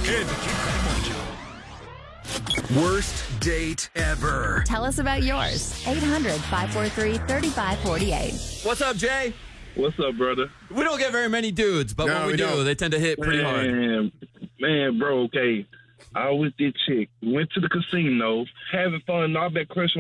El Kid Cudi Show. Worst date ever. Tell us about yours. 800-543-3548. What's up, Jay? What's up, brother? We don't get very many dudes, but when we do, they tend to hit pretty hard. Man, bro, okay. I was with this chick. Went to the casino, having fun. I bet crushing